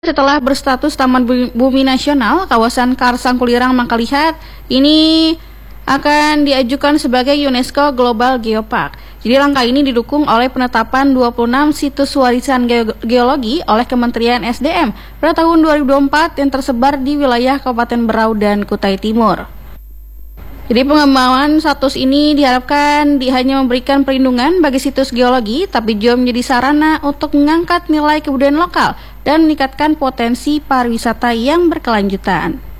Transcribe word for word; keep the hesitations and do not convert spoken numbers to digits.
Setelah berstatus Taman Bumi Nasional, kawasan Karsang Kulirang Mangkalihat ini akan diajukan sebagai UNESCO Global Geopark. Jadi langkah ini didukung oleh penetapan dua puluh enam situs warisan geologi oleh Kementerian S D M pada tahun dua ribu dua puluh empat yang tersebar di wilayah Kabupaten Berau dan Kutai Timur. Jadi pengembangan status ini diharapkan di hanya memberikan perlindungan bagi situs geologi, tapi juga menjadi sarana untuk mengangkat nilai kebudayaan lokal dan meningkatkan potensi pariwisata yang berkelanjutan.